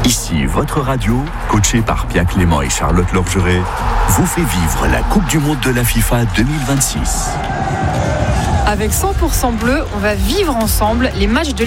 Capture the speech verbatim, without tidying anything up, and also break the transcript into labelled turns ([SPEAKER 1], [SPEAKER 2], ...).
[SPEAKER 1] Ici, votre radio, coachée par Pia Clément et Charlotte Lorgeret, vous fait vivre la Coupe du Monde de la FIFA deux mille vingt-six.
[SPEAKER 2] Avec cent pour cent bleu, on va vivre ensemble les matchs de